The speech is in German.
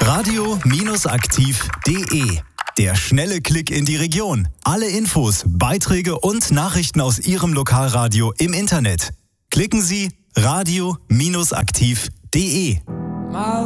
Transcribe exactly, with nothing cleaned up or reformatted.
radio-aktiv punkt de. Der schnelle Klick in die Region. Alle Infos, Beiträge und Nachrichten aus Ihrem Lokalradio im Internet. Klicken Sie radio-aktiv punkt de.